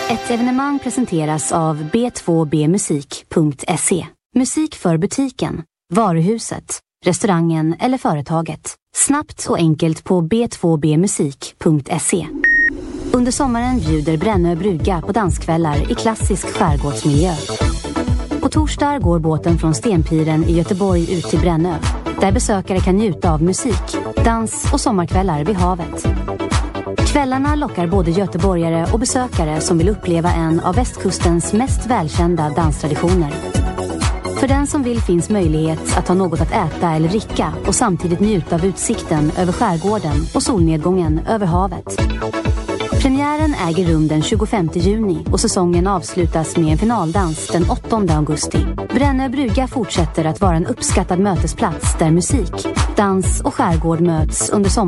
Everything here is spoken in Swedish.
Ett evenemang presenteras av b2bmusik.se. Musik för butiken, varuhuset, restaurangen eller företaget. Snabbt och enkelt på b2bmusik.se. Under sommaren bjuder Brännö brygga på danskvällar i klassisk skärgårdsmiljö. På torsdag går båten från Stenpiren i Göteborg ut till Brännö, där besökare kan njuta av musik, dans och sommarkvällar vid havet. Kvällarna lockar både göteborgare och besökare som vill uppleva en av västkustens mest välkända danstraditioner. För den som vill finns möjlighet att ha något att äta eller dricka och samtidigt njuta av utsikten över skärgården och solnedgången över havet. Premiären äger rum den 25 juni och säsongen avslutas med en finaldans den 8 augusti. Brännö brygga fortsätter att vara en uppskattad mötesplats där musik, dans och skärgård möts under sommaren.